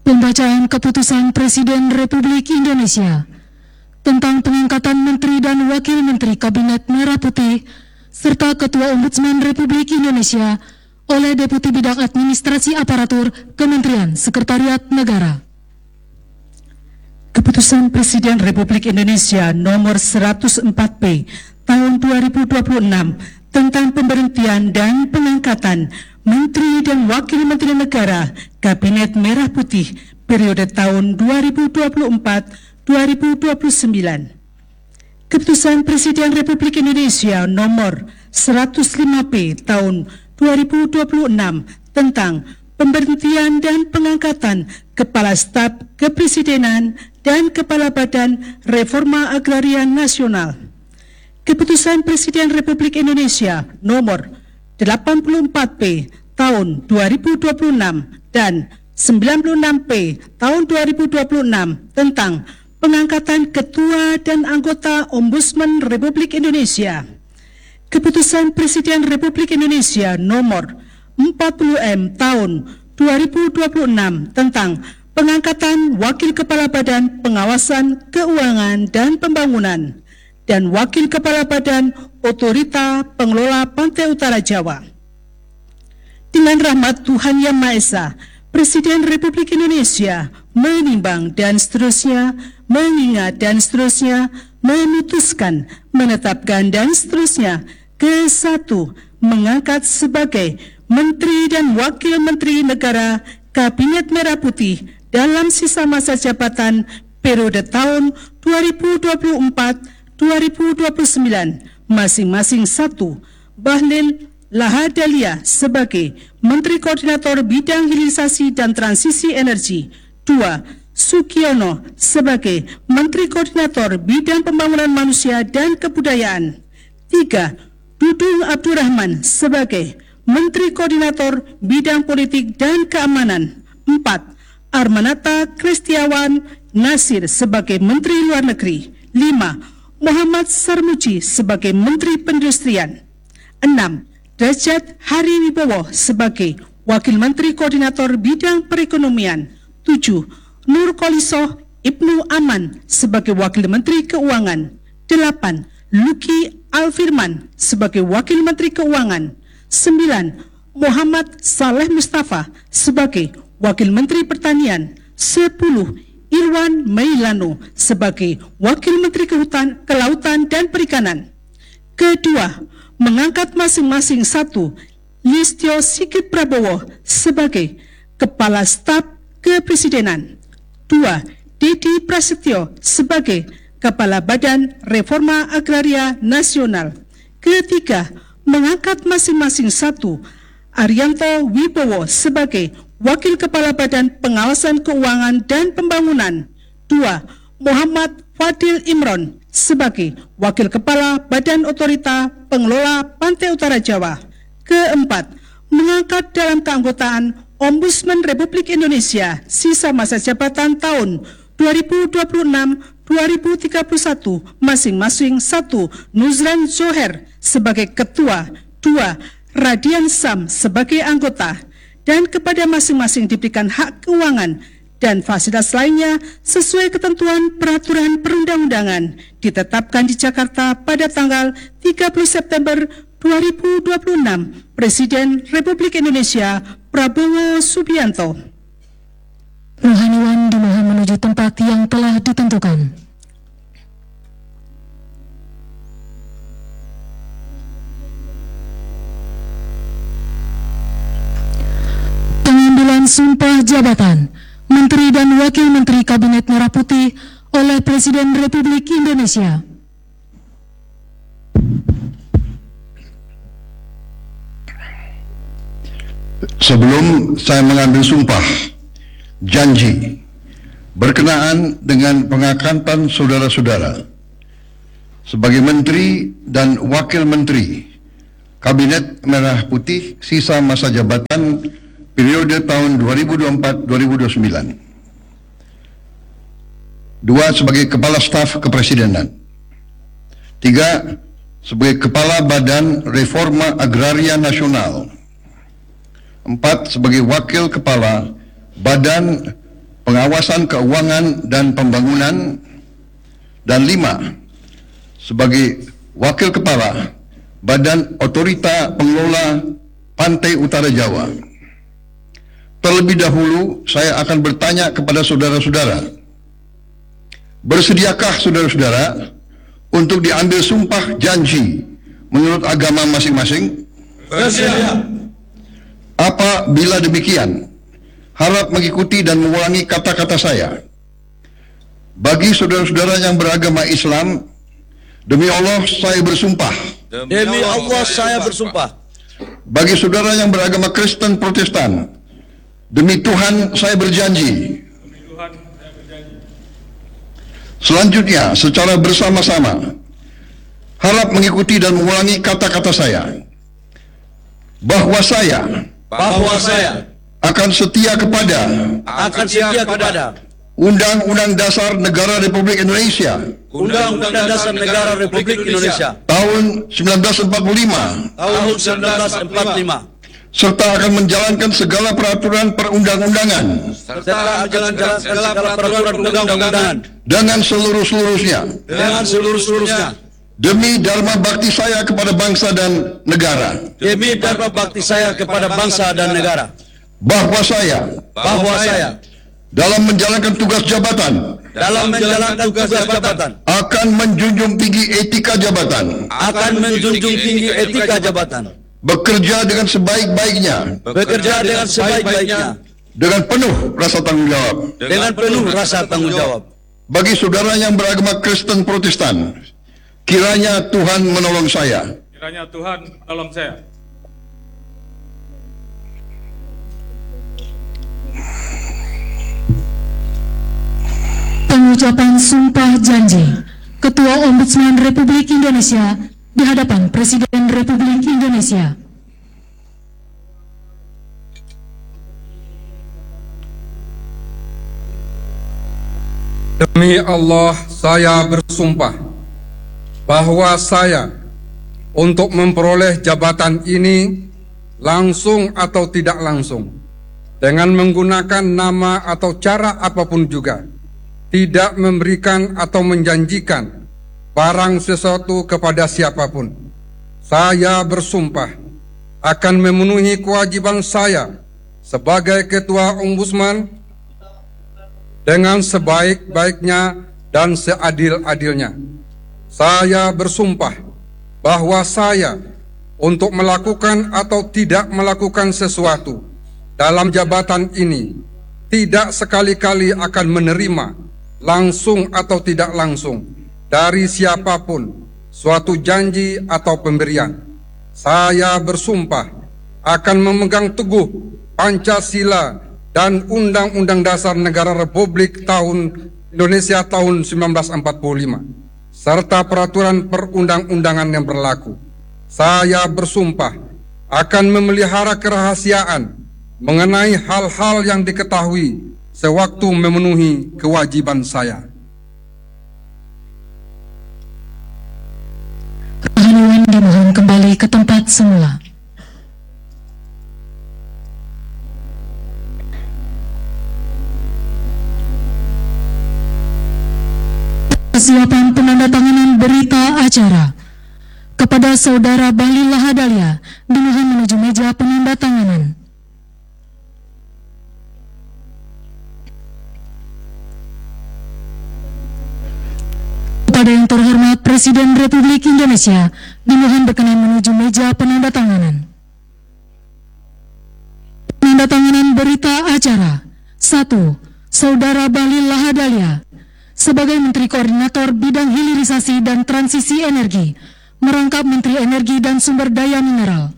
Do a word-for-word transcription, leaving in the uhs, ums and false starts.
Pembacaan Keputusan Presiden Republik Indonesia tentang pengangkatan Menteri dan Wakil Menteri Kabinet Merah Putih serta Ketua Ombudsman Republik Indonesia oleh Deputi Bidang Administrasi Aparatur Kementerian Sekretariat Negara. Keputusan Presiden Republik Indonesia nomor seratus empat P tahun dua ribu dua puluh enam tentang pemberhentian dan pengangkatan Menteri dan Wakil Menteri Negara Kabinet Merah Putih periode tahun dua ribu dua puluh empat sampai dua ribu dua puluh sembilan. Keputusan Presiden Republik Indonesia nomor seratus lima P tahun dua ribu dua puluh enam tentang pemberhentian dan pengangkatan Kepala Staf Kepresidenan dan Kepala Badan Reforma Agraria Nasional. Keputusan Presiden Republik Indonesia nomor delapan puluh empat P tahun dua ribu dua puluh enam dan sembilan puluh enam P tahun dua ribu dua puluh enam tentang pengangkatan Ketua dan Anggota Ombudsman Republik Indonesia. Keputusan Presiden Republik Indonesia nomor empat puluh M tahun dua ribu dua puluh enam tentang pengangkatan Wakil Kepala Badan Pengawasan Keuangan dan Pembangunan dan Wakil Kepala Badan Otorita Pengelola Pantai Utara Jawa. Dengan rahmat Tuhan Yang Maha Esa, Presiden Republik Indonesia menimbang dan seterusnya, mengingat dan seterusnya, memutuskan, menetapkan dan seterusnya. Ke satu, mengangkat sebagai Menteri dan Wakil Menteri Negara Kabinet Merah Putih dalam sisa masa jabatan periode tahun dua ribu dua puluh empat sampai dua ribu dua puluh sembilan, masing-masing satu, Bahlil Lahadalia sebagai Menteri Koordinator Bidang Hilirisasi dan Transisi Energi. Dua, Sukiono sebagai Menteri Koordinator Bidang Pembangunan Manusia dan Kebudayaan. Tiga, Dudung Abdurrahman sebagai Menteri Koordinator Bidang Politik dan Keamanan. Empat, Armanata Kristiawan Nasir sebagai Menteri Luar Negeri. Lima, Muhammad Sarmuji sebagai Menteri Perindustrian. Enam, Derajat Hariwibowo sebagai Wakil Menteri Koordinator Bidang Perekonomian. Tujuh, Nur Kolisoh Ibnu Aman sebagai Wakil Menteri Keuangan. Delapan, Luki Alfirman sebagai Wakil Menteri Keuangan. Sembilan, Muhammad Saleh Mustafa sebagai Wakil Menteri Pertanian. Sepuluh, Irwan Mailano sebagai Wakil Menteri Kehutan, Kelautan dan Perikanan. Kedua, mengangkat masing-masing satu, Listio Sigit Prabowo sebagai Kepala Staf Kepresidenan. Dua, Dedi Prasetyo sebagai Kepala Badan Reforma Agraria Nasional. Ketiga, mengangkat masing-masing satu, Arianto Wibowo sebagai Wakil Kepala Badan Pengawasan Keuangan dan Pembangunan. Dua, Muhammad Fadil Imron sebagai Wakil Kepala Badan Otorita Pengelola Pantai Utara Jawa. Keempat, mengangkat dalam keanggotaan Ombudsman Republik Indonesia sisa masa jabatan tahun dua ribu dua puluh enam sampai dua ribu tiga puluh satu, masing-masing satu, Nuzran Zoher sebagai Ketua. Dua, Radian Sam sebagai anggota. Dan kepada masing-masing diberikan hak keuangan dan fasilitas lainnya sesuai ketentuan peraturan perundang-undangan ditetapkan di Jakarta pada tanggal tiga puluh September dua ribu dua puluh enam. Presiden Republik Indonesia Prabowo Subianto. Rohaniwan dimohon menuju tempat yang telah ditentukan. Pengambilan sumpah jabatan Menteri dan Wakil Menteri Kabinet Merah Putih oleh Presiden Republik Indonesia. Sebelum saya mengambil sumpah janji berkenaan dengan pengangkatan saudara-saudara sebagai Menteri dan Wakil Menteri Kabinet Merah Putih sisa masa jabatan periode tahun dua ribu dua puluh empat sampai dua ribu dua puluh sembilan. Dua, sebagai Kepala Staf Kepresidenan. Tiga, sebagai Kepala Badan Reforma Agraria Nasional. Empat, sebagai Wakil Kepala Badan pengawasan keuangan dan pembangunan, dan lima, sebagai Wakil Kepala Badan Otorita Pengelola Pantai Utara Jawa. Terlebih dahulu, saya akan bertanya kepada saudara-saudara, bersediakah saudara-saudara untuk diambil sumpah janji menurut agama masing-masing? Bersedia. Apabila demikian, harap mengikuti dan mengulangi kata-kata saya. Bagi saudara-saudara yang beragama Islam, demi Allah saya bersumpah. Demi Allah saya bersumpah. Bagi saudara yang beragama Kristen Protestan, demi Tuhan saya berjanji. Selanjutnya, secara bersama-sama, harap mengikuti dan mengulangi kata-kata saya. Bahwa saya Bahwa saya akan setia kepada akan setia kepada Undang-Undang Dasar Negara Republik Indonesia Undang-Undang Dasar Negara Republik Indonesia tahun seribu sembilan ratus empat puluh lima tahun seribu sembilan ratus empat puluh lima serta akan menjalankan segala peraturan perundang-undangan serta menjalankan segala peraturan perundang-undangan dengan seluruh-seluruhnya dengan seluruh-seluruhnya demi dharma bakti saya kepada bangsa dan negara. demi dharma bakti saya kepada bangsa dan negara. Bahwa saya Bahwa saya dalam menjalankan tugas jabatan dalam menjalankan tugas jabatan akan menjunjung tinggi etika jabatan, akan menjunjung tinggi etika jabatan, bekerja dengan sebaik-baiknya bekerja dengan sebaik-baiknya dengan penuh rasa tanggung jawab. dengan penuh rasa tanggung jawab. Bagi saudara yang beragama Kristen Protestan, kiranya Tuhan menolong saya. Kiranya Tuhan menolong saya. Pengucapan sumpah janji Ketua Ombudsman Republik Indonesia di hadapan Presiden Republik Indonesia. Demi Allah, saya bersumpah bahwa saya untuk memperoleh jabatan ini langsung atau tidak langsung, dengan menggunakan nama atau cara apapun juga, tidak memberikan atau menjanjikan barang sesuatu kepada siapapun. Saya bersumpah akan memenuhi kewajiban saya sebagai Ketua Ombudsman dengan sebaik-baiknya dan seadil-adilnya. Saya bersumpah bahwa saya untuk melakukan atau tidak melakukan sesuatu dalam jabatan ini tidak sekali-kali akan menerima langsung atau tidak langsung dari siapapun suatu janji atau pemberian. Saya bersumpah akan memegang teguh Pancasila dan Undang-Undang Dasar Negara Republik tahun Indonesia tahun seribu sembilan ratus empat puluh lima serta peraturan perundang-undangan yang berlaku. Saya bersumpah akan memelihara kerahasiaan mengenai hal-hal yang diketahui sewaktu memenuhi kewajiban saya. Kehaluan dimohon kembali ke tempat semula. Persiapan penandatanganan berita acara kepada Saudara Bahlil Lahadalia dimohon menuju meja penandatanganan. Kepada yang terhormat Presiden Republik Indonesia dimohon berkenan menuju meja penandatanganan. Penandatanganan berita acara. Satu. Saudara Bahlil Lahadalia sebagai Menteri Koordinator Bidang Hilirisasi dan Transisi Energi, merangkap Menteri Energi dan Sumber Daya Mineral.